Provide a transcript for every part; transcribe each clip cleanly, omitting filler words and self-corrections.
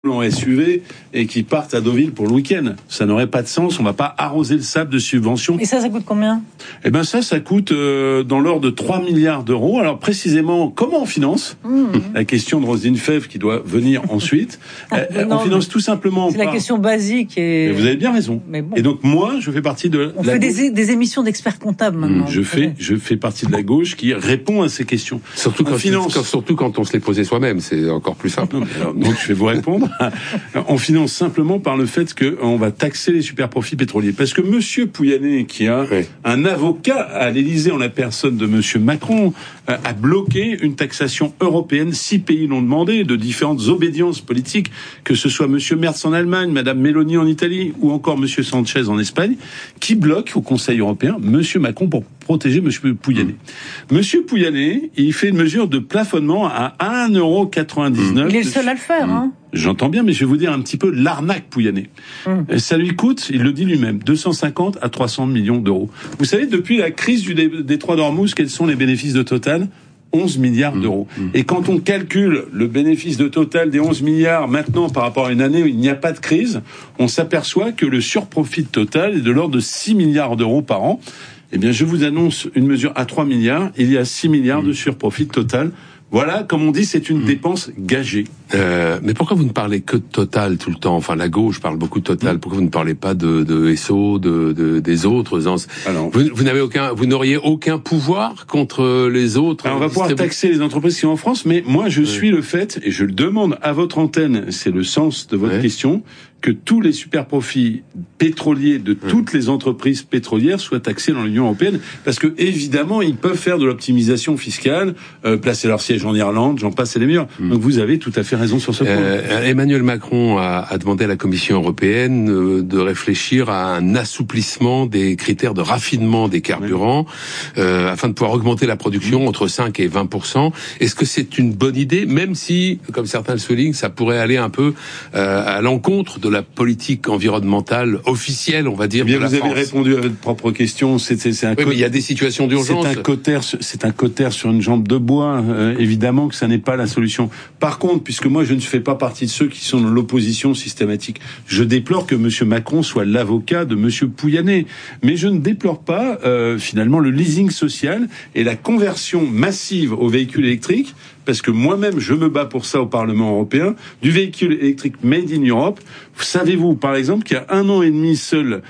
en SUV et qui partent à Deauville pour le week-end. Ça n'aurait pas de sens. On va pas arroser le sable de subventions. Et ça coûte combien ? Eh ben ça coûte dans l'ordre de 3 milliards d'euros. Alors précisément, comment on finance ? La question de Roselyne Febvre qui doit venir ensuite. On finance tout simplement. C'est la question basique. Et vous avez bien raison. Mais bon. Et donc moi, je fais partie de. On fait des émissions d'experts comptables maintenant. Je fais partie de la gauche qui répond à ces questions. Surtout quand on se les posait soi-même, c'est encore plus simple. Donc je vais vous répondre. On finance simplement par le fait qu'on va taxer les superprofits pétroliers. Parce que Monsieur Pouyanné, qui a un avocat à l'Élysée en la personne de Monsieur Macron, a bloqué une taxation européenne. 6 pays l'ont demandé, de différentes obédiences politiques, que ce soit Monsieur Merz en Allemagne, Madame Meloni en Italie, ou encore Monsieur Sanchez en Espagne, qui bloquent au Conseil européen Monsieur Macron pour protéger Monsieur Pouyanné. Monsieur Pouyanné, il fait une mesure de plafonnement à 1,99 €. Il est le seul à le faire, hein. J'entends bien, mais je vais vous dire un petit peu l'arnaque Pouyanné. Ça lui coûte, il le dit lui-même, 250 à 300 millions d'euros. Vous savez, depuis la crise du détroit d'Ormuz, quels sont les bénéfices de Total ? 11 milliards d'euros. Et quand on calcule le bénéfice de Total des 11 milliards maintenant par rapport à une année où il n'y a pas de crise, on s'aperçoit que le surprofit de Total est de l'ordre de 6 milliards d'euros par an. Eh bien, je vous annonce une mesure à 3 milliards. Il y a 6 milliards de surprofit Total. Voilà, comme on dit, c'est une dépense gagée. Mais pourquoi vous ne parlez que de Total tout le temps ? Enfin, la gauche parle beaucoup de Total. Pourquoi vous ne parlez pas de SO, des autres ? Alors, vous n'auriez aucun pouvoir contre les autres. Alors on va pouvoir taxer les entreprises qui sont en France, mais moi je suis le fait, et je le demande à votre antenne, c'est le sens de votre question, que tous les superprofits pétroliers de toutes les entreprises pétrolières soient taxés dans l'Union européenne, parce que évidemment ils peuvent faire de l'optimisation fiscale, placer leur siège en Irlande, j'en passe et les meilleurs. Donc vous avez tout à fait raison sur ce point. Emmanuel Macron a demandé à la Commission européenne de réfléchir à un assouplissement des critères de raffinement des carburants afin de pouvoir augmenter la production entre 5 et 20%. Est-ce que c'est une bonne idée, même si, comme certains le soulignent, ça pourrait aller un peu à l'encontre de la politique environnementale officielle, on va dire, de la France ? Vous avez répondu à votre propre question. C'est mais il y a des situations d'urgence. C'est un cautère sur une jambe de bois. Évidemment que ça n'est pas la solution. Par contre, puisque moi je ne fais pas partie de ceux qui sont dans l'opposition systématique, je déplore que Monsieur Macron soit l'avocat de Monsieur Pouyanné. Mais je ne déplore pas finalement le leasing social et la conversion massive aux véhicules électriques. Parce que moi-même, je me bats pour ça au Parlement européen, du véhicule électrique made in Europe. Savez-vous, par exemple, qu'il y a 1 an et demi seul,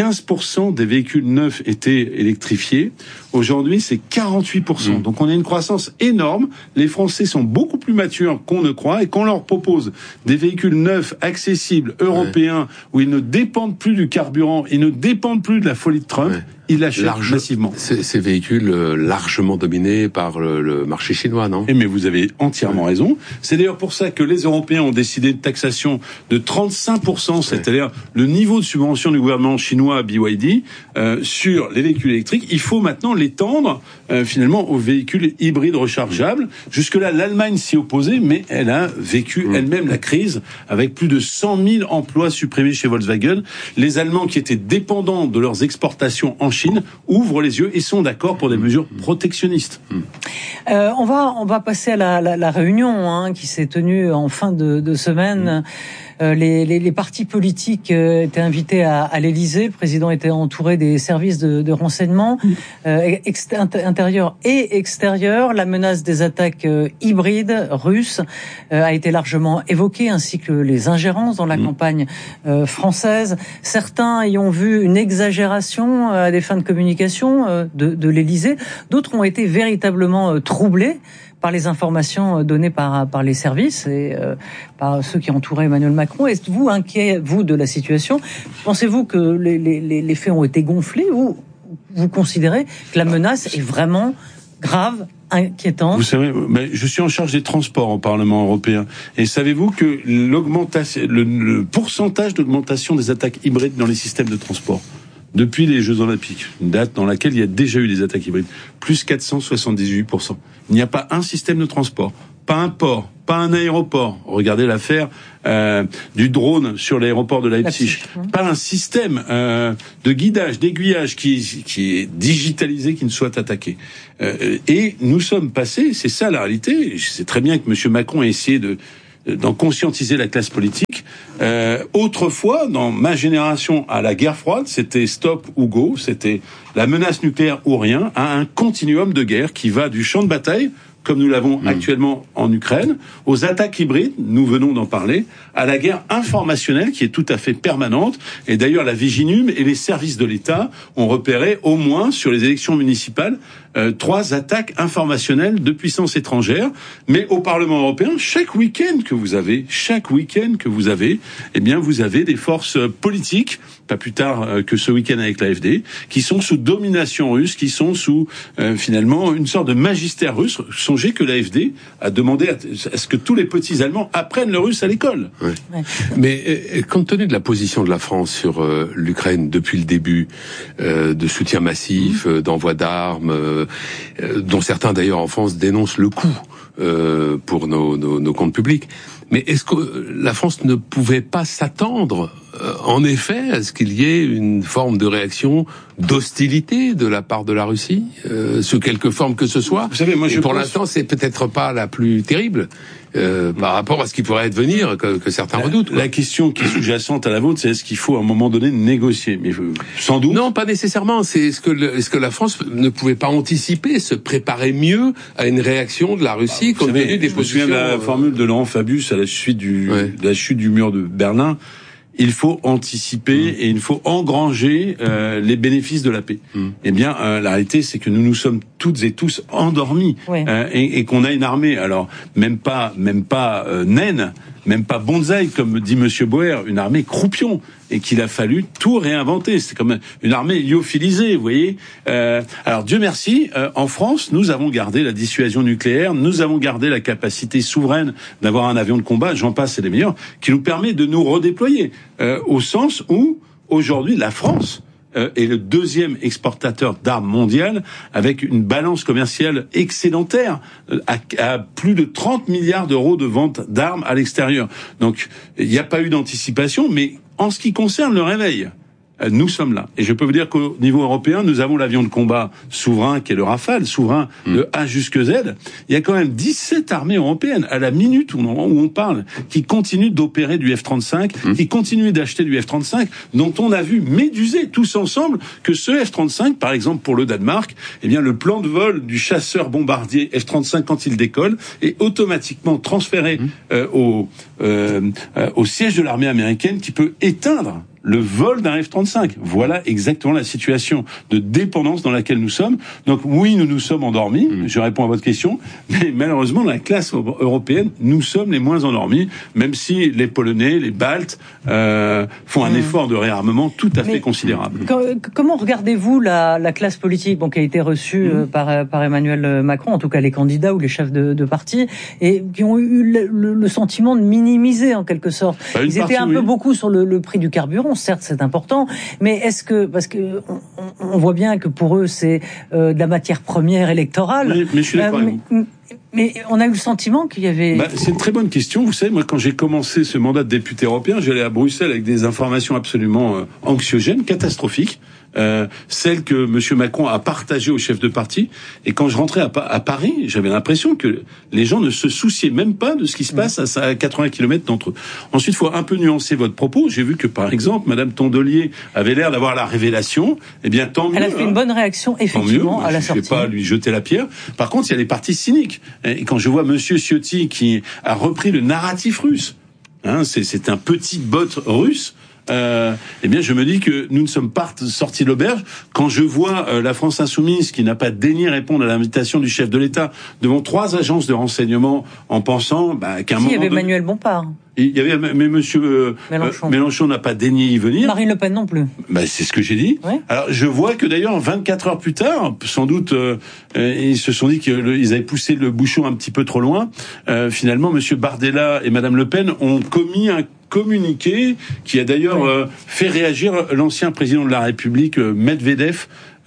15% des véhicules neufs étaient électrifiés. Aujourd'hui, c'est 48%. Donc on a une croissance énorme. Les Français sont beaucoup plus matures qu'on ne croit. Et quand on leur propose des véhicules neufs, accessibles, européens, où ils ne dépendent plus du carburant, ils ne dépendent plus de la folie de Trump, ils l'achètent massivement. Ces véhicules largement dominés par le marché chinois, non ? Mais vous avez entièrement raison. C'est d'ailleurs pour ça que les Européens ont décidé de taxation de 35%, c'est-à-dire le niveau de subvention du gouvernement chinois à BYD sur les véhicules électriques. Il faut maintenant l'étendre finalement aux véhicules hybrides rechargeables. Jusque-là, l'Allemagne s'y opposait, mais elle a vécu elle-même la crise avec plus de 100 000 emplois supprimés chez Volkswagen. Les Allemands qui étaient dépendants de leurs exportations en Chine ouvrent les yeux et sont d'accord pour des mesures protectionnistes. On va passer à la réunion qui s'est tenue en fin de semaine. Les partis politiques étaient invités à l'Élysée. Le président était entouré des services de renseignement intérieurs et extérieurs. La menace des attaques hybrides russes a été largement évoquée, ainsi que les ingérences dans la campagne française. Certains y ont vu une exagération à des fins de communication de l'Élysée. D'autres ont été véritablement troublés par les informations données par les services et par ceux qui entouraient Emmanuel Macron. Êtes-vous inquiet, vous, de la situation ? Pensez-vous que les faits ont été gonflés ou vous considérez que la menace est vraiment grave, inquiétante ? Vous savez, je suis en charge des transports au Parlement européen. Et savez-vous que le pourcentage d'augmentation des attaques hybrides dans les systèmes de transport depuis les Jeux Olympiques, une date dans laquelle il y a déjà eu des attaques hybrides, plus 478%. Il n'y a pas un système de transport, pas un port, pas un aéroport. Regardez l'affaire du drone sur l'aéroport de Leipzig. Pas un système de guidage, d'aiguillage qui est digitalisé, qui ne soit attaqué. Et nous sommes passés, c'est ça la réalité. Je sais très bien que M. Macron a essayé de d'en conscientiser la classe politique. Autrefois, dans ma génération, à la guerre froide, c'était stop ou go, c'était la menace nucléaire ou rien, à un continuum de guerre qui va du champ de bataille, comme nous l'avons actuellement en Ukraine, aux attaques hybrides, nous venons d'en parler, à la guerre informationnelle qui est tout à fait permanente. Et d'ailleurs, la Viginum et les services de l'État ont repéré au moins sur les élections municipales 3 attaques informationnelles de puissances étrangères. Mais au Parlement européen, chaque week-end que vous avez, eh bien, vous avez des forces politiques, pas plus tard que ce week-end avec l'AfD, qui sont sous domination russe, qui sont sous finalement une sorte de magistère russe. Songez que l'AfD a demandé à ce que tous les petits Allemands apprennent le russe à l'école. Ouais. Ouais. Mais compte tenu de la position de la France sur l'Ukraine depuis le début, de soutien massif, d'envoi d'armes, dont certains d'ailleurs en France dénoncent le coût pour nos comptes publics, mais est-ce que la France ne pouvait pas s'attendre en effet à ce qu'il y ait une forme de réaction d'hostilité de la part de la Russie, sous quelque forme que ce soit? Vous savez, moi, pour l'instant, c'est peut-être pas la plus terrible par rapport à ce qui pourrait advenir, que certains redoutent. La question qui est sous-jacente à la vôtre, c'est est-ce qu'il faut à un moment donné négocier? Mais sans doute. Non, pas nécessairement. C'est est-ce que la France ne pouvait pas anticiper, se préparer mieux à une réaction de la Russie compte tenu des positions. Je me souviens de la formule de Laurent Fabius à la suite de la chute du mur de Berlin. Il faut anticiper et il faut engranger les bénéfices de la paix. Eh bien, la réalité, c'est que nous nous sommes toutes et tous endormis et qu'on a une armée. Alors, même pas naine, même pas bonsaï, comme dit Monsieur Boer, une armée croupion, et qu'il a fallu tout réinventer. C'est comme une armée lyophilisée, vous voyez. Alors Dieu merci, en France, nous avons gardé la dissuasion nucléaire, nous avons gardé la capacité souveraine d'avoir un avion de combat, j'en passe, c'est les meilleurs, qui nous permet de nous redéployer, au sens où aujourd'hui la France est le 2e exportateur d'armes mondial, avec une balance commerciale excédentaire, à plus de 30 milliards d'euros de vente d'armes à l'extérieur. Donc, il n'y a pas eu d'anticipation, mais en ce qui concerne le réveil, nous sommes là. Et je peux vous dire qu'au niveau européen, nous avons l'avion de combat souverain qui est le Rafale, souverain de A jusque Z. Il y a quand même 17 armées européennes à la minute où on parle, qui continuent d'opérer du F-35, qui continuent d'acheter du F-35, dont on a vu méduser tous ensemble que ce F-35, par exemple pour le Danemark, eh bien le plan de vol du chasseur bombardier F-35 quand il décolle est automatiquement transféré au siège de l'armée américaine qui peut éteindre le vol d'un F-35. Voilà exactement la situation de dépendance dans laquelle nous sommes. Donc oui, nous nous sommes endormis, je réponds à votre question, mais malheureusement, dans la classe européenne, nous sommes les moins endormis, même si les Polonais, les Baltes font un effort de réarmement tout à fait considérable. Comment regardez-vous la classe politique qui a été reçue par Emmanuel Macron, en tout cas les candidats ou les chefs de parti, et qui ont eu le sentiment de minimiser en quelque sorte. Ils étaient un peu beaucoup sur le prix du carburant. Certes, c'est important, mais est-ce que, parce que on voit bien que pour eux c'est de la matière première électorale. Mais je suis d'accord avec vous. Mais on a eu le sentiment qu'il y avait... c'est une très bonne question. Vous savez, moi, quand j'ai commencé ce mandat de député européen, j'allais à Bruxelles avec des informations absolument anxiogènes, catastrophiques. Celle que M. Macron a partagée aux chefs de parti. Et quand je rentrais à Paris, j'avais l'impression que les gens ne se souciaient même pas de ce qui se passe à 80 km d'entre eux. Ensuite, il faut un peu nuancer votre propos. J'ai vu que, par exemple, Mme Tondelier avait l'air d'avoir la révélation. Eh bien, tant mieux. Elle a fait une bonne réaction, effectivement, à la sortie. Je ne vais pas lui jeter la pierre. Par contre, il y a des partis cyniques. Et quand je vois M. Ciotti qui a repris le narratif russe, c'est un petit bot russe, eh bien, je me dis que nous ne sommes pas sortis de l'auberge. Quand je vois la France insoumise qui n'a pas daigné répondre à l'invitation du chef de l'État devant 3 agences de renseignement en pensant qu'à un moment il y avait Manuel Bompard. Il y avait, mais monsieur Mélenchon n'a pas daigné y venir. Marine Le Pen non plus. C'est ce que j'ai dit. Ouais. Alors, je vois que d'ailleurs, 24 heures plus tard, sans doute, ils se sont dit qu'ils avaient poussé le bouchon un petit peu trop loin. Finalement, monsieur Bardella et madame Le Pen ont commis un communiqué qui a d'ailleurs fait réagir l'ancien président de la République, Medvedev,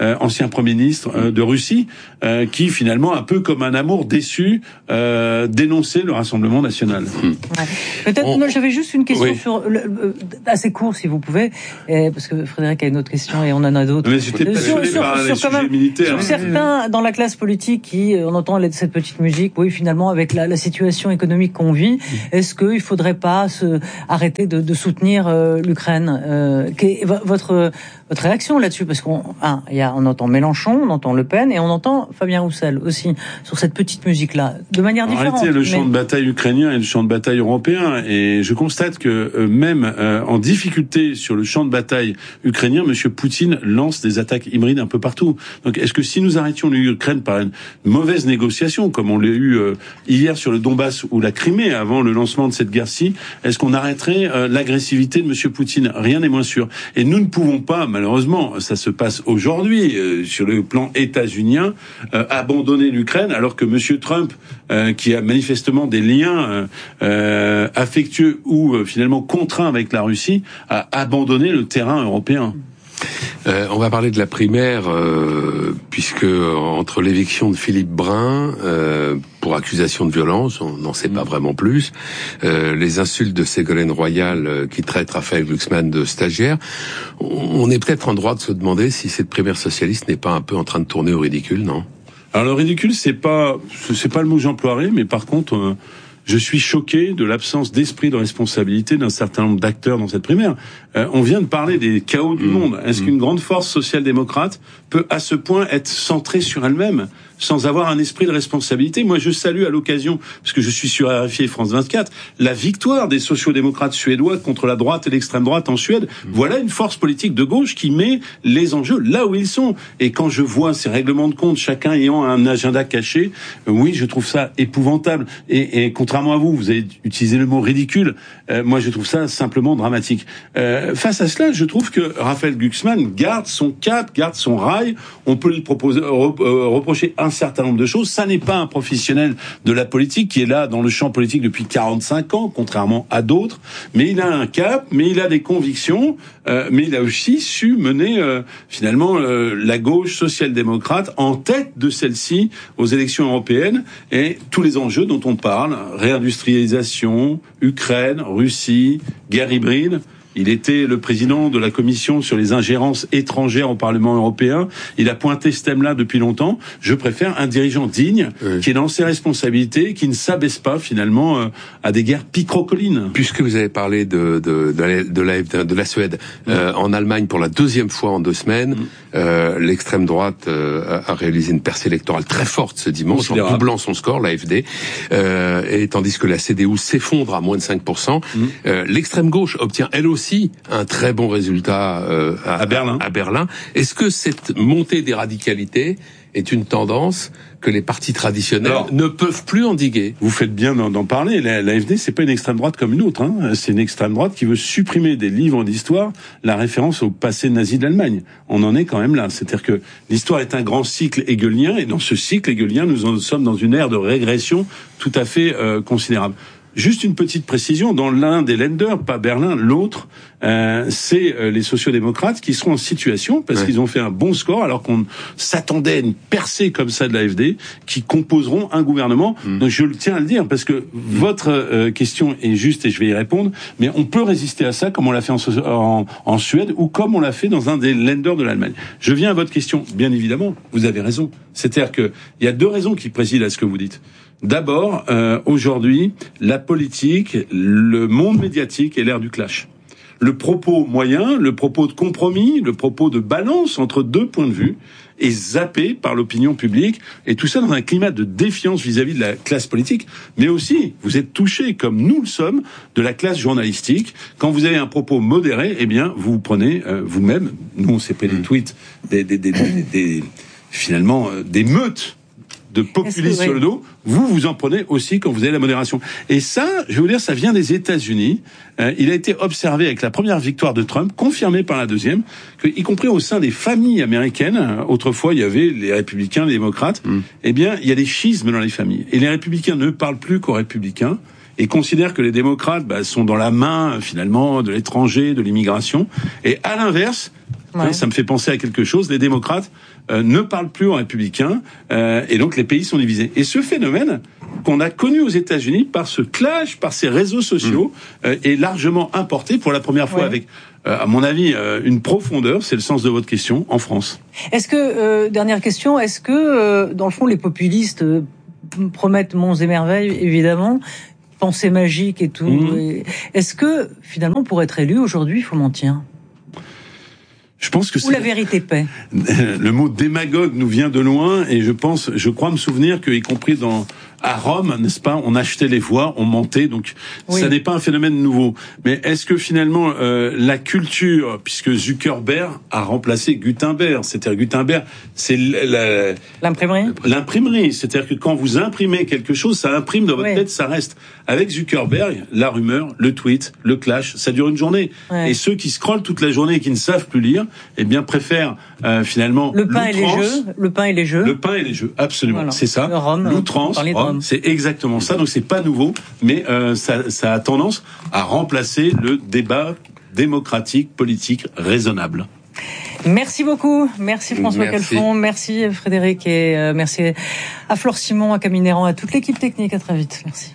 ancien Premier ministre de Russie, qui finalement, un peu comme un amour déçu, dénonçait le Rassemblement national. Ouais. Peut-être, moi j'avais juste une question sur assez court si vous pouvez, parce que Frédéric a une autre question et on en a d'autres. Mais j'étais passionné par les sujets militaires. Sur certains dans la classe politique qui, on entend cette petite musique, oui finalement avec la situation économique qu'on vit, est-ce qu'il faudrait pas arrêter de soutenir l'Ukraine? Votre réaction là-dessus, parce on entend Mélenchon, on entend Le Pen et on entend Fabien Roussel aussi sur cette petite musique-là, de manière différente. Arrêtez le champ de bataille ukrainien et le champ de bataille européen, et je constate que même en difficulté sur le champ de bataille ukrainien, Monsieur Poutine lance des attaques hybrides un peu partout. Donc, est-ce que si nous arrêtions l'Ukraine par une mauvaise négociation, comme on l'a eu hier sur le Donbass ou la Crimée avant le lancement de cette guerre-ci, est-ce qu'on arrêterait l'agressivité de Monsieur Poutine? Rien n'est moins sûr. Et nous ne pouvons pas, malheureusement, ça se passe aujourd'hui sur le plan états-unien, abandonner l'Ukraine, alors que Monsieur Trump, qui a manifestement des liens affectueux ou finalement contraints avec la Russie, a abandonné le terrain européen. On va parler de la primaire, puisque entre l'éviction de Philippe Brun pour accusation de violence, on n'en sait pas vraiment plus, les insultes de Ségolène Royal qui traite Raphaël Glucksmann de stagiaire, on est peut-être en droit de se demander si cette primaire socialiste n'est pas un peu en train de tourner au ridicule, non? Alors le ridicule, c'est pas le mot que j'emploierais, mais par contre, je suis choqué de l'absence d'esprit de responsabilité d'un certain nombre d'acteurs dans cette primaire. On vient de parler des chaos du monde. Est-ce qu'une grande force social-démocrate peut à ce point être centrée sur elle-même sans avoir un esprit de responsabilité? Moi, je salue à l'occasion, parce que je suis sur RFI et France 24, la victoire des sociaux-démocrates suédois contre la droite et l'extrême droite en Suède. Voilà une force politique de gauche qui met les enjeux là où ils sont. Et quand je vois ces règlements de compte, chacun ayant un agenda caché, oui, je trouve ça épouvantable. Et contrairement à vous, vous avez utilisé le mot ridicule. Moi, je trouve ça simplement dramatique. Face à cela, je trouve que Raphaël Glucksmann garde son cap, garde son rail. On peut lui reprocher un certain nombre de choses. Ça n'est pas un professionnel de la politique qui est là dans le champ politique depuis 45 ans, contrairement à d'autres. Mais il a un cap, mais il a des convictions, mais il a aussi su mener finalement la gauche social-démocrate en tête de celle-ci aux élections européennes, et tous les enjeux dont on parle, réindustrialisation, Ukraine, Russie, guerre hybride. Il était le président de la commission sur les ingérences étrangères au Parlement européen. Il a pointé ce thème-là depuis longtemps. Je préfère un dirigeant digne, qui est dans ses responsabilités, qui ne s'abaisse pas finalement à des guerres picrocolines. Puisque vous avez parlé de la Suède, en Allemagne pour la deuxième fois en 2 semaines, l'extrême droite a réalisé une percée électorale très forte ce dimanche, en doublant son score, l'AfD, et tandis que la CDU s'effondre à moins de 5%, l'extrême gauche obtient elle aussi un très bon résultat à Berlin. Est-ce que cette montée des radicalités est une tendance que les partis traditionnels ne peuvent plus endiguer? Vous faites bien d'en parler. L'AfD, c'est pas une extrême droite comme une autre. C'est une extrême droite qui veut supprimer des livres d'histoire la référence au passé nazi de l'Allemagne. On en est quand même là. C'est-à-dire que l'histoire est un grand cycle hegelien, et dans ce cycle hegelien, nous en sommes dans une ère de régression tout à fait considérable. Juste une petite précision, dans l'un des Länder, pas Berlin, l'autre, c'est les sociodémocrates qui seront en situation, parce qu'ils ont fait un bon score, alors qu'on s'attendait à une percée comme ça de l'AfD, qui composeront un gouvernement. Donc je le tiens à le dire, parce que votre question est juste et je vais y répondre, mais on peut résister à ça comme on l'a fait en Suède ou comme on l'a fait dans un des Länder de l'Allemagne. Je viens à votre question, bien évidemment, vous avez raison. C'est-à-dire qu'il y a 2 raisons qui président à ce que vous dites. D'abord, aujourd'hui, la politique, le monde médiatique est l'ère du clash. Le propos moyen, le propos de compromis, le propos de balance entre 2 points de vue est zappé par l'opinion publique, et tout ça dans un climat de défiance vis-à-vis de la classe politique. Mais aussi, vous êtes touché, comme nous le sommes, de la classe journalistique. Quand vous avez un propos modéré, eh bien, vous prenez vous-même, nous on s'est pris des tweets, finalement des meutes de populistes sur le dos, vous en prenez aussi quand vous avez la modération. Et ça, je vais vous dire, ça vient des États-Unis. Il a été observé avec la première victoire de Trump, confirmée par la deuxième, que, y compris au sein des familles américaines, autrefois il y avait les républicains, les démocrates, eh bien, il y a des schismes dans les familles. Et les républicains ne parlent plus qu'aux républicains, et considèrent que les démocrates sont dans la main, finalement, de l'étranger, de l'immigration. Et à l'inverse, Ouais. Ça me fait penser à quelque chose. Les démocrates ne parlent plus aux républicains et donc les pays sont divisés. Et ce phénomène qu'on a connu aux États-Unis par ce clash, par ces réseaux sociaux, est largement importé pour la première fois avec, à mon avis, une profondeur. C'est le sens de votre question en France. Est-ce que dernière question, est-ce que dans le fond les populistes promettent monts et merveilles, évidemment, pensées magiques et tout. Est-ce que finalement pour être élu aujourd'hui, il faut mentir? Je pense que Ou la vérité paie. Le mot démagogue nous vient de loin et je crois me souvenir que, y compris à Rome, n'est-ce pas, on achetait les voix, on mentait, donc ça n'est pas un phénomène nouveau. Mais est-ce que finalement la culture, puisque Zuckerberg a remplacé Gutenberg, c'est-à-dire Gutenberg, c'est l'imprimerie, c'est-à-dire que quand vous imprimez quelque chose, ça imprime dans votre tête, ça reste. Avec Zuckerberg, la rumeur, le tweet, le clash, ça dure une journée. Et ceux qui scrollent toute la journée et qui ne savent plus lire, eh bien préfèrent finalement le pain et les jeux. Le pain et les jeux. Le pain et les jeux, absolument. Voilà. C'est ça. L'outrance. C'est exactement ça. Donc c'est pas nouveau, mais ça a tendance à remplacer le débat démocratique, politique raisonnable. Merci beaucoup. Merci François Calfon. Merci Frédéric et merci à Flore Simon, à Camille Néran, à toute l'équipe technique. À très vite. Merci.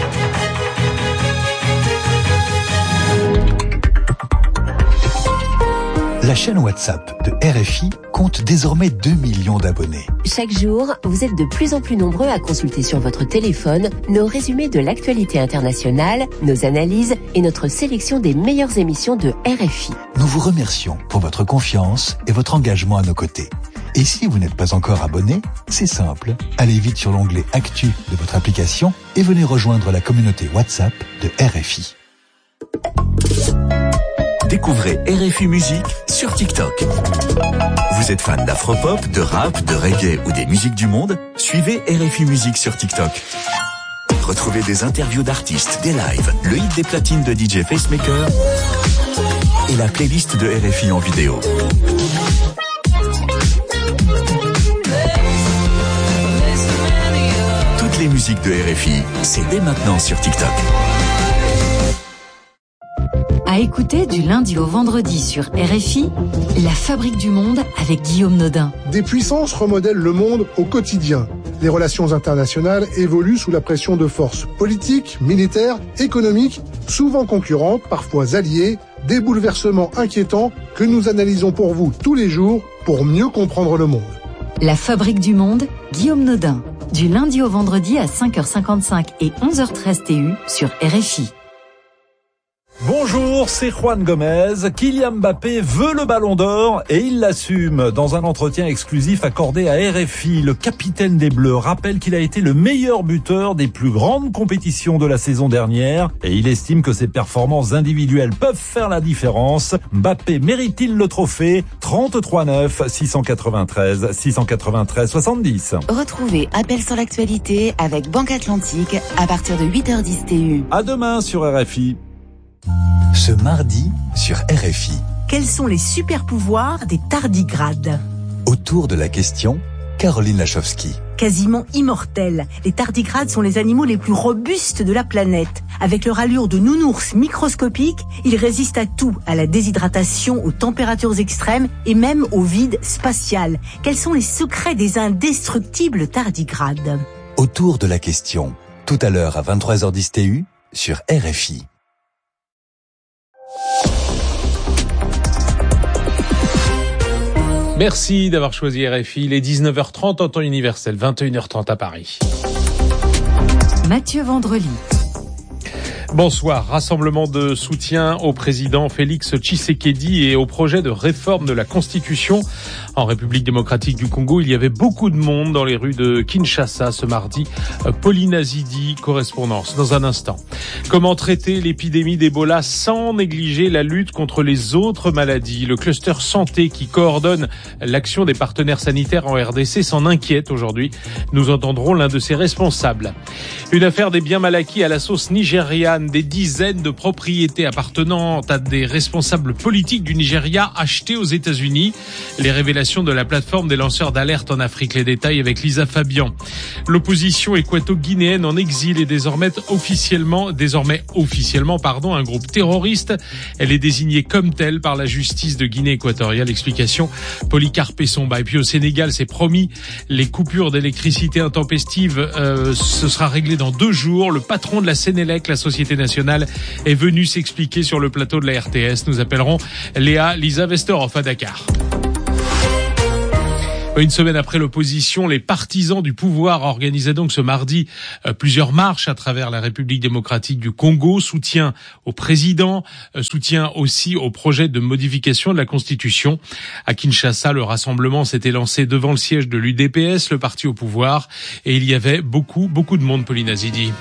La chaîne WhatsApp de RFI compte désormais 2 millions d'abonnés. Chaque jour, vous êtes de plus en plus nombreux à consulter sur votre téléphone nos résumés de l'actualité internationale, nos analyses et notre sélection des meilleures émissions de RFI. Nous vous remercions pour votre confiance et votre engagement à nos côtés. Et si vous n'êtes pas encore abonné, c'est simple. Allez vite sur l'onglet Actu de votre application et venez rejoindre la communauté WhatsApp de RFI. Découvrez RFI Musique sur TikTok. Vous êtes fan d'afropop, de rap, de reggae ou des musiques du monde? Suivez RFI Musique sur TikTok. Retrouvez des interviews d'artistes, des lives, le hit des platines de DJ Facemaker et la playlist de RFI en vidéo. Toutes les musiques de RFI, c'est dès maintenant sur TikTok. À écouter du lundi au vendredi sur RFI, La Fabrique du Monde avec Guillaume Nodin. Des puissances remodèlent le monde au quotidien. Les relations internationales évoluent sous la pression de forces politiques, militaires, économiques, souvent concurrentes, parfois alliées, des bouleversements inquiétants que nous analysons pour vous tous les jours pour mieux comprendre le monde. La Fabrique du Monde, Guillaume Nodin. Du lundi au vendredi à 5h55 et 11h13 TU sur RFI. Bonjour, c'est Juan Gomez. Kylian Mbappé veut le Ballon d'Or et il l'assume. Dans un entretien exclusif accordé à RFI, le capitaine des Bleus rappelle qu'il a été le meilleur buteur des plus grandes compétitions de la saison dernière et il estime que ses performances individuelles peuvent faire la différence. Mbappé mérite-t-il le trophée? 33 9 693 693 70. Retrouvez Appel sur l'actualité avec Banque Atlantique à partir de 8h10 TU. À demain sur RFI. Ce mardi sur RFI. Quels sont les super-pouvoirs des tardigrades? Autour de la question, Caroline Lachowski. Quasiment immortels, les tardigrades sont les animaux les plus robustes de la planète. Avec leur allure de nounours microscopique, ils résistent à tout, à la déshydratation, aux températures extrêmes et même au vide spatial. Quels sont les secrets des indestructibles tardigrades? Autour de la question, tout à l'heure à 23h10 TU sur RFI. Merci d'avoir choisi RFI. Il est 19h30 en temps universel, 21h30 à Paris. Mathieu Vandrely. Bonsoir. Rassemblement de soutien au président Félix Tshisekedi et au projet de réforme de la Constitution. En République démocratique du Congo, il y avait beaucoup de monde dans les rues de Kinshasa ce mardi. Pauline Azidi, correspondance dans un instant. Comment traiter l'épidémie d'Ebola sans négliger la lutte contre les autres maladies? Le cluster santé qui coordonne l'action des partenaires sanitaires en RDC s'en inquiète aujourd'hui. Nous entendrons l'un de ses responsables. Une affaire des biens mal acquis à la sauce nigériane Sudan, des dizaines de propriétés appartenant à des responsables politiques du Nigeria achetées aux États-Unis. Les révélations de la plateforme des lanceurs d'alerte en Afrique. Les détails avec Lisa Fabian. L'opposition équato-guinéenne en exil est désormais officiellement, un groupe terroriste. Elle est désignée comme telle par la justice de Guinée équatoriale. Explication Polycarpe Somba. Et puis au Sénégal, c'est promis, les coupures d'électricité intempestives, ce sera réglé dans 2 jours. Le patron de la Sénélec, la société nationale, est venu s'expliquer sur le plateau de la RTS. Nous appellerons Lisa Vesterhoff à Dakar. Une semaine après l'opposition, les partisans du pouvoir organisaient donc ce mardi plusieurs marches à travers la République démocratique du Congo, soutien au président, soutien aussi au projet de modification de la Constitution. À Kinshasa, le rassemblement s'était lancé devant le siège de l'UDPS, le parti au pouvoir, et il y avait beaucoup de monde, Pauline Azidi.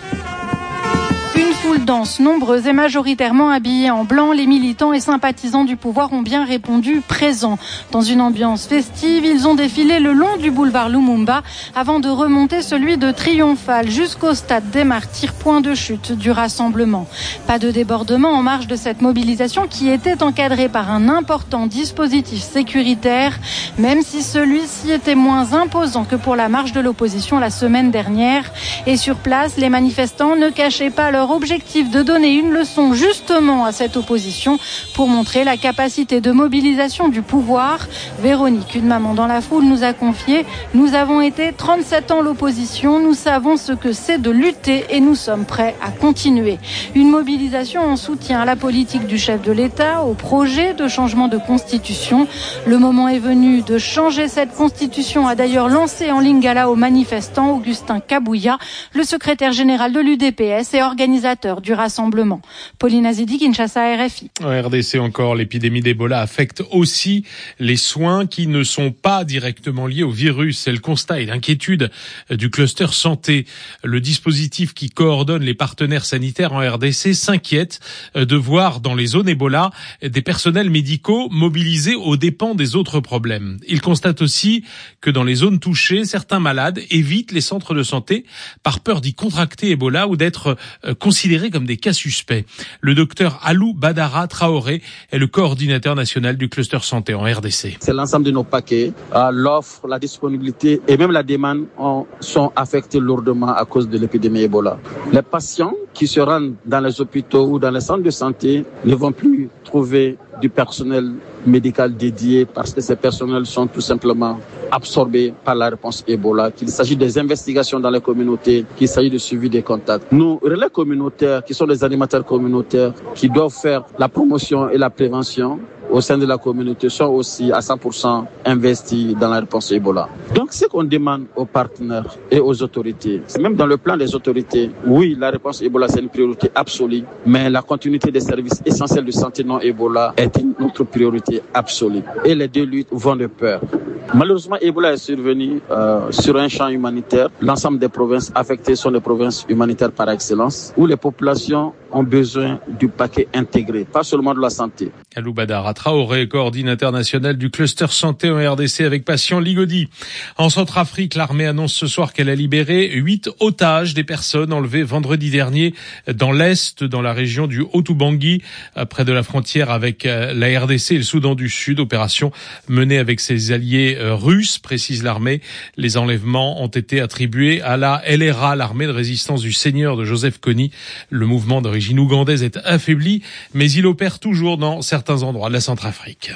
Foule dense, nombreuse et majoritairement habillée en blanc, les militants et sympathisants du pouvoir ont bien répondu présents. Dans une ambiance festive, ils ont défilé le long du boulevard Lumumba avant de remonter celui de Triomphal jusqu'au stade des Martyrs, point de chute du rassemblement. Pas de débordement en marge de cette mobilisation qui était encadrée par un important dispositif sécuritaire, même si celui-ci était moins imposant que pour la marche de l'opposition la semaine dernière. Et sur place, les manifestants ne cachaient pas leur objectif de donner une leçon justement à cette opposition pour montrer la capacité de mobilisation du pouvoir. Véronique, une maman dans la foule, nous a confié « Nous avons été 37 ans l'opposition, nous savons ce que c'est de lutter et nous sommes prêts à continuer ». Une mobilisation en soutien à la politique du chef de l'État, au projet de changement de constitution. Le moment est venu de changer cette constitution, a d'ailleurs lancé en lingala aux manifestants Augustin Kabouya, le secrétaire général de l'UDPS et organisateur du rassemblement. Pauline Azidi, Kinshasa, RFI. En RDC encore, l'épidémie d'Ebola affecte aussi les soins qui ne sont pas directement liés au virus. C'est le constat et l'inquiétude du cluster santé. Le dispositif qui coordonne les partenaires sanitaires en RDC s'inquiète de voir dans les zones Ebola des personnels médicaux mobilisés aux dépens des autres problèmes. Il constate aussi que dans les zones touchées, certains malades évitent les centres de santé par peur d'y contracter Ebola ou d'être considérés comme des cas suspects. Le docteur Alou Badara Traoré est le coordinateur national du cluster santé en RDC. C'est l'ensemble de nos paquets, l'offre, la disponibilité et même la demande sont affectés lourdement à cause de l'épidémie Ebola. Les patients qui se rendent dans les hôpitaux ou dans les centres de santé ne vont plus trouver du personnel médical dédié parce que ces personnels sont tout simplement absorbés par la réponse Ebola, qu'il s'agit des investigations dans les communautés, qu'il s'agit de suivi des contacts. Nos relais communautaires, qui sont des animateurs communautaires, qui doivent faire la promotion et la prévention au sein de la communauté, sont aussi à 100% investis dans la réponse Ebola. Donc, ce qu'on demande aux partenaires et aux autorités, c'est même dans le plan des autorités, oui, la réponse Ebola, c'est une priorité absolue, mais la continuité des services essentiels de santé non Ebola est une autre priorité absolue. Et les deux luttes vont de pair. Malheureusement, Ebola est survenu sur un champ humanitaire. L'ensemble des provinces affectées sont des provinces humanitaires par excellence, où les populations ont besoin du paquet intégré, pas seulement de la santé. Alou Badara Traoré, coordinateur national du cluster santé en RDC avec Patient Ligodi. En Centrafrique, l'armée annonce ce soir qu'elle a libéré 8 otages, des personnes enlevées vendredi dernier dans l'Est, dans la région du Haut-Ubangi, près de la frontière avec la RDC et le Soudan du Sud. Opération menée avec ses alliés russes, précise l'armée. Les enlèvements ont été attribués à la LRA, l'armée de résistance du Seigneur de Joseph Kony. Le mouvement d'origine ougandaise est affaibli, mais il opère toujours dans certains endroits de la Centrafrique.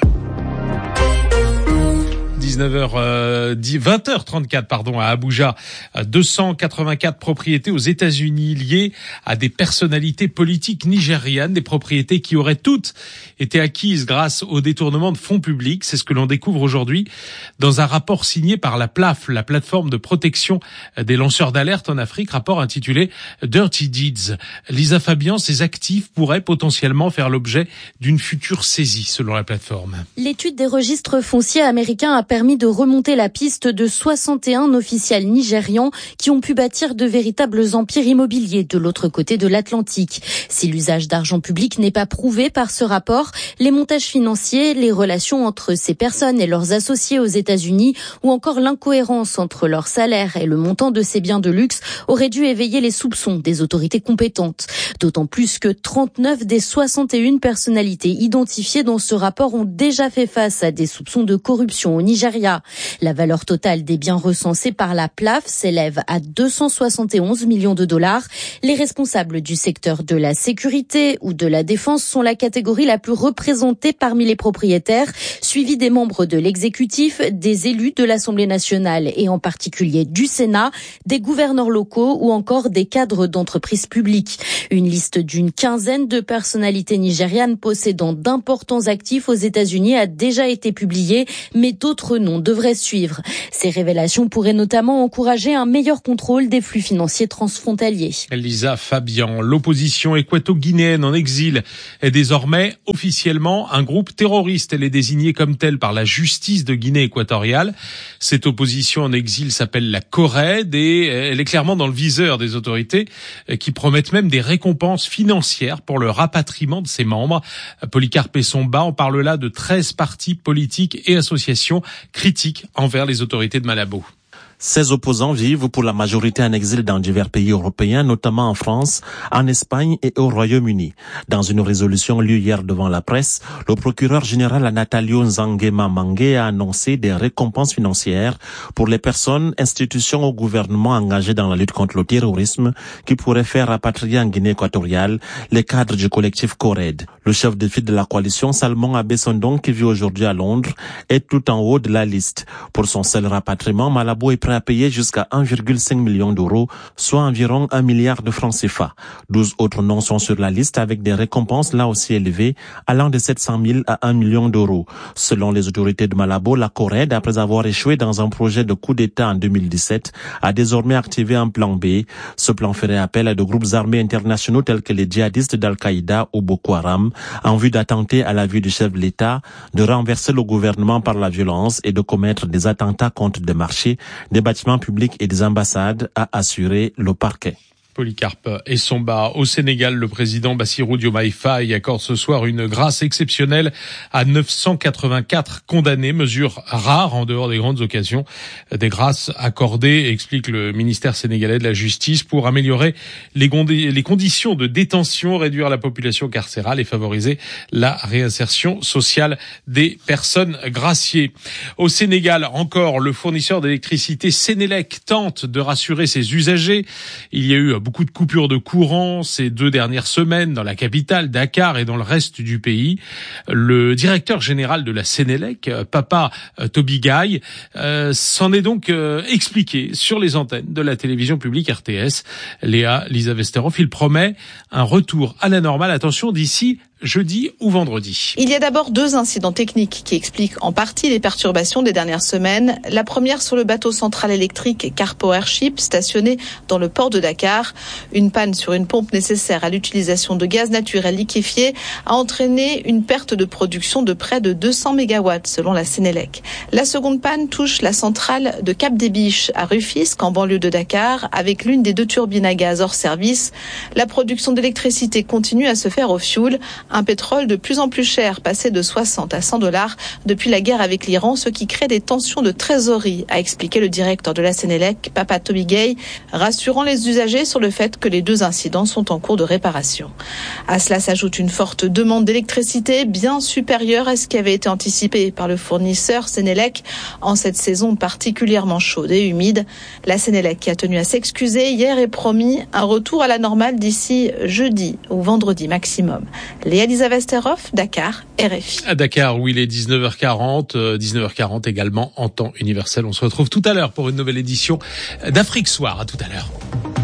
20h34 à Abuja, 284 propriétés aux États-Unis liées à des personnalités politiques nigérianes, des propriétés qui auraient toutes été acquises grâce au détournement de fonds publics. C'est ce que l'on découvre aujourd'hui dans un rapport signé par la PLAF, la plateforme de protection des lanceurs d'alerte en Afrique, rapport intitulé Dirty Deeds. Lisa Fabian, ces actifs pourraient potentiellement faire l'objet d'une future saisie, selon la plateforme. L'étude des registres fonciers américains a permis permis de remonter la piste de 61 officiels nigérians qui ont pu bâtir de véritables empires immobiliers de l'autre côté de l'Atlantique. Si l'usage d'argent public n'est pas prouvé par ce rapport, les montages financiers, les relations entre ces personnes et leurs associés aux États-Unis ou encore l'incohérence entre leur salaire et le montant de ces biens de luxe auraient dû éveiller les soupçons des autorités compétentes. D'autant plus que 39 des 61 personnalités identifiées dans ce rapport ont déjà fait face à des soupçons de corruption au Nigeria. La valeur totale des biens recensés par la PLAF s'élève à 271 millions de dollars. Les responsables du secteur de la sécurité ou de la défense sont la catégorie la plus représentée parmi les propriétaires, suivie des membres de l'exécutif, des élus de l'Assemblée nationale et en particulier du Sénat, des gouverneurs locaux ou encore des cadres d'entreprises publiques. Une liste d'une quinzaine de personnalités nigérianes possédant d'importants actifs aux États-Unis a déjà été publiée, mais d'autres noms devraient suivre. Ces révélations pourraient notamment encourager un meilleur contrôle des flux financiers transfrontaliers. Lisa Fabian, l'opposition équato-guinéenne en exil est désormais officiellement un groupe terroriste. Elle est désignée comme telle par la justice de Guinée équatoriale. Cette opposition en exil s'appelle la CORED et elle est clairement dans le viseur des autorités qui promettent même des récompenses financières pour le rapatriement de ses membres. Polycarpe Essomba, on parle là de 13 partis politiques et associations critiques envers les autorités de Malabo. Ces opposants vivent pour la majorité en exil dans divers pays européens, notamment en France, en Espagne et au Royaume-Uni. Dans une résolution lue hier devant la presse, le procureur général Natalio Nzangema Mangue a annoncé des récompenses financières pour les personnes, institutions ou gouvernements engagés dans la lutte contre le terrorisme qui pourraient faire rapatrier en Guinée équatoriale les cadres du collectif CORED. Le chef de file de la coalition, Salmon Abessondong, qui vit aujourd'hui à Londres, est tout en haut de la liste. Pour son seul rapatriement, Malabo est prêt à payer jusqu'à 1,5 million d'euros, soit environ 1 milliard de francs CFA. 12 autres noms sont sur la liste avec des récompenses là aussi élevées, allant de 700 000 à 1 million d'euros. Selon les autorités de Malabo, la CORED, après avoir échoué dans un projet de coup d'État en 2017, a désormais activé un plan B. Ce plan ferait appel à de groupes armés internationaux tels que les djihadistes d'Al-Qaïda ou Boko Haram, en vue d'attenter à la vie du chef de l'État, de renverser le gouvernement par la violence et de commettre des attentats contre des marchés, des bâtiments publics et des ambassades, a assuré le parquet. Polycarpe Essomba. Au Sénégal, le président Bassirou Diomaye Faye accorde ce soir une grâce exceptionnelle à 984 condamnés, mesure rare en dehors des grandes occasions. Des grâces accordées, explique le ministère sénégalais de la Justice, pour améliorer les conditions de détention, réduire la population carcérale et favoriser la réinsertion sociale des personnes graciées. Au Sénégal, encore, le fournisseur d'électricité Sénélec tente de rassurer ses usagers. Il y a eu beaucoup de coupures de courant ces 2 dernières semaines dans la capitale, Dakar, et dans le reste du pays. Le directeur général de la Sénélec, Papa Tobigaï, s'en est donc expliqué sur les antennes de la télévision publique RTS. Lisa Vesterhoff, il promet un retour à la normale, attention, d'ici jeudi ou vendredi. Il y a d'abord 2 incidents techniques qui expliquent en partie les perturbations des dernières semaines. La première sur le bateau central électrique Car Powership stationné dans le port de Dakar. Une panne sur une pompe nécessaire à l'utilisation de gaz naturel liquéfié a entraîné une perte de production de près de 200 mégawatts selon la Sénélec. La seconde panne touche la centrale de Cap des Biches à Rufisque en banlieue de Dakar avec l'une des 2 turbines à gaz hors service. La production d'électricité continue à se faire au fioul. Un pétrole de plus en plus cher, passé de 60 à 100 $ depuis la guerre avec l'Iran, ce qui crée des tensions de trésorerie, a expliqué le directeur de la Sénélec, Papa Tobigaï, rassurant les usagers sur le fait que les 2 incidents sont en cours de réparation. À cela s'ajoute une forte demande d'électricité, bien supérieure à ce qui avait été anticipé par le fournisseur Sénélec en cette saison particulièrement chaude et humide. La Sénélec qui a tenu à s'excuser hier et promis un retour à la normale d'ici jeudi ou vendredi maximum. Lisa Vesterhoff, Dakar, RFI. À Dakar, où il est 19h40 également en temps universel. On se retrouve tout à l'heure pour une nouvelle édition d'Afrique Soir. À tout à l'heure.